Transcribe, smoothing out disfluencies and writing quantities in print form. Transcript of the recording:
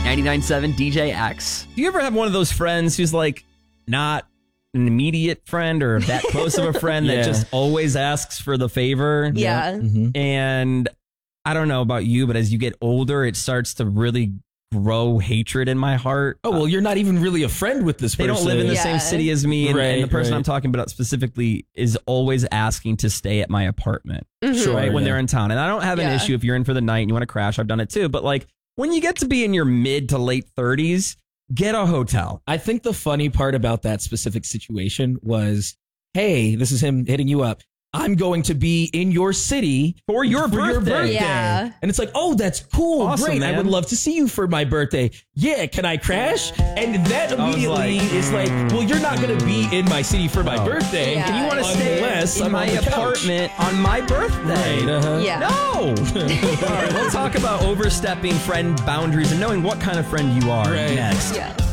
99.7 DJ X. Do you ever have one of those friends who's like not an immediate friend or that close of a friend that just always asks for the favor? Yeah. Mm-hmm. And I don't know about you, but as you get older, it starts to really grow hatred in my heart. Oh, well, you're not even really a friend with this person. They don't live in the same city as me. And the person I'm talking about specifically is always asking to stay at my apartment when they're in town. And I don't have an issue if you're in for the night and you want to crash. I've done it too. But like when you get to be in your mid to late 30s, get a hotel. I think the funny part about that specific situation was, hey, this is him hitting you up. I'm going to be in your city for your birthday. Yeah. And it's like, oh, that's cool. Awesome, great. man. I would love to see you for my birthday. Yeah, can I crash? And that immediately is like, well, you're not going to be in my city for my birthday. Yeah. And you want to stay in my apartment on my birthday. Right, Yeah. No. All right, we'll talk about overstepping friend boundaries and knowing what kind of friend you are next. Yeah.